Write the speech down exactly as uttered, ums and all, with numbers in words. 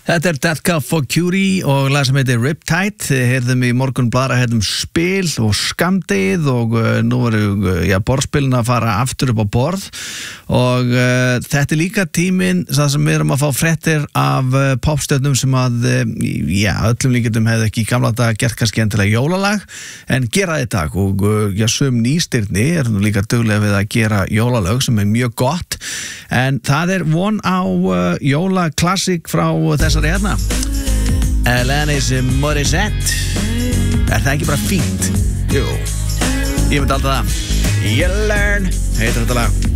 Þetta er Death Cab for Cutie og lag sem heitir Riptide. Þið heyrðum í morgun blara hérna um spil og skammdegið og uh, nú eru uh, ja, borðspilin að fara aftur upp á borð og uh, þetta er líka tíminn það sem við erum að fá fréttir af uh, popstjörnum sem að uh, já, öllum líkindum hefði ekki í gamla dag gert kannski endilega jólalag en gera það í dag og uh, já, sum nýstirni er nú líka duglega við að gera jólalög sem er mjög gott en það er von á uh, jólaklassik frá þessari hérna Alanis Morissette Er það ekki bara fínt? Jú, ég myndi alltaf það You Learn heitir þetta lag